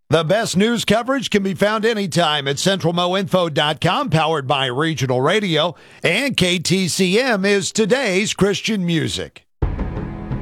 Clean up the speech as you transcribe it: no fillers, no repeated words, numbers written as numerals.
The best news coverage can be found anytime at centralmoinfo.com, powered by Regional Radio, and KTCM is today's Christian music.